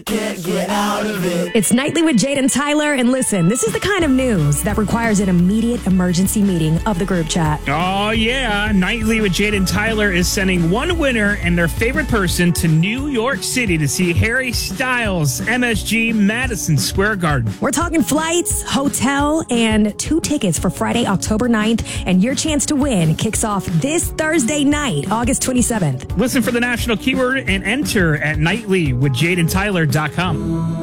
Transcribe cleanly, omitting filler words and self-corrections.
Can't get out of it. It's Nightly with Jade and Tyler, and listen, this is the kind of news that requires an immediate emergency meeting of the group chat. Oh, yeah. Nightly with Jade and Tyler is sending one winner and their favorite person to New York City to see Harry Styles, MSG, Madison Square Garden. We're talking flights, hotel, and 2 tickets for Friday, October 9th, and your chance to win kicks off this Thursday night, August 27th. Listen for the national keyword and enter at nightlywithjadeandtyler.com.